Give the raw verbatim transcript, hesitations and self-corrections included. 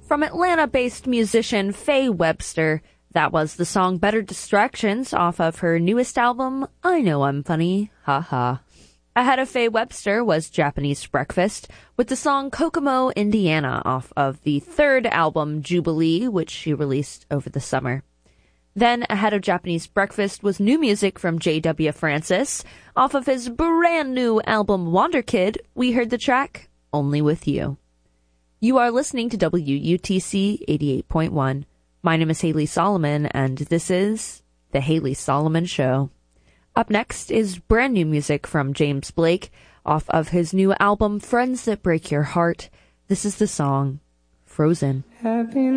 From Atlanta-based musician Faye Webster, that was the song Better Distractions off of her newest album, I Know I'm Funny, Ha Ha. Ahead of Faye Webster was Japanese Breakfast with the song Kokomo, Indiana off of the third album, Jubilee, which she released over the summer. Then ahead of Japanese Breakfast was new music from J W. Francis. Off of his brand new album Wonder Kid, we heard the track Only With You. You are listening to W U T C eighty-eight point one. My name is Haley Solomon, and this is The Haley Solomon Show. Up next is brand new music from James Blake off of his new album Friends That Break Your Heart. This is the song Frozen. Happy